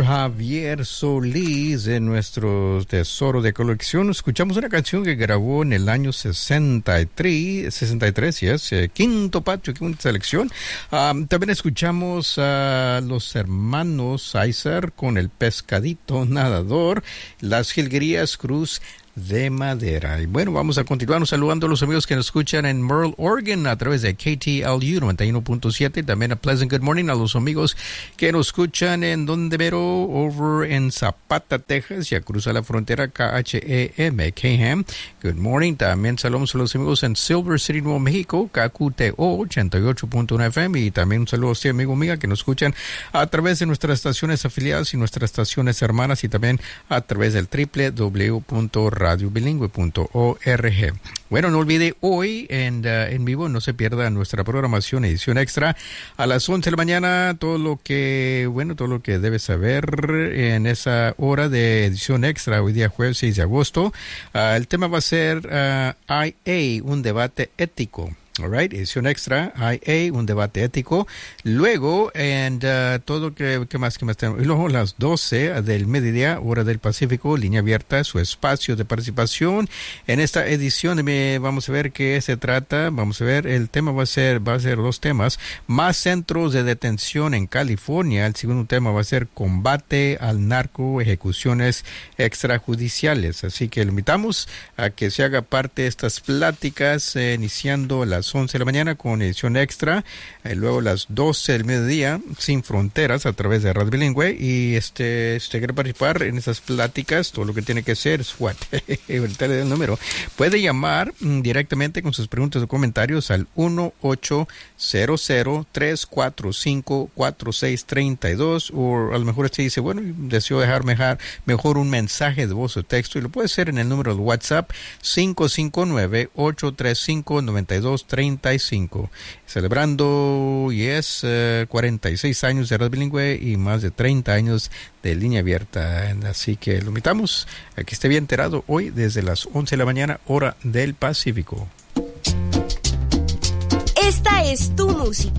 señor Javier Solís de nuestro tesoro de colección. Escuchamos una canción que grabó en el año 63, yes, quinto patio, quinta selección. También escuchamos a los hermanos Aizar con El Pescadito Nadador, Las Jilguerías Cruz de Madera. Y bueno, vamos a continuar saludando a los amigos que nos escuchan en Merle, Oregon, a través de KTLU 91.7. También a Pleasant Good Morning a los amigos que nos escuchan en Dondemero, over en Zapata, Texas, ya cruza la frontera KHEM, Kham. Good morning. También saludamos a los amigos en Silver City, Nuevo México, KQTO 88.1 FM. Y también un saludo a usted, amigo, amiga, que nos escuchan a través de nuestras estaciones afiliadas y nuestras estaciones hermanas, y también a través del www.radiobilingüe.org. Bueno, no olvide hoy en vivo, no se pierda nuestra programación, edición extra a las 11 de la mañana, todo lo que debe saber en esa hora de edición extra, hoy día jueves 6 de agosto. El tema va a ser IA, un debate ético. Alright, edición extra, IA, un debate ético. Luego, todo ¿qué más tenemos? Y luego las 12 del mediodía, hora del Pacífico, línea abierta, su espacio de participación. En esta edición vamos a ver qué se trata. Vamos a ver, el tema va a ser dos temas. Más centros de detención en California. El segundo tema va a ser combate al narco, ejecuciones extrajudiciales. Así que le invitamos a que se haga parte de estas pláticas, iniciando las 11 de la mañana con edición extra, luego las 12 del mediodía, Sin Fronteras, a través de Radio Bilingüe. Y quiere participar en esas pláticas, todo lo que tiene que hacer es ahorita le doy el número. Puede llamar directamente con sus preguntas o comentarios al 1-800-345-4632, o a lo mejor usted dice, bueno, deseo dejar mejor un mensaje de voz o texto, y lo puede hacer en el número de WhatsApp 559-835-9235. Celebrando 46 años de Radio Bilingüe y más de 30 años de línea abierta. Así que lo invitamos a que esté bien enterado hoy desde las 11 de la mañana, hora del Pacífico. Esta es tu música.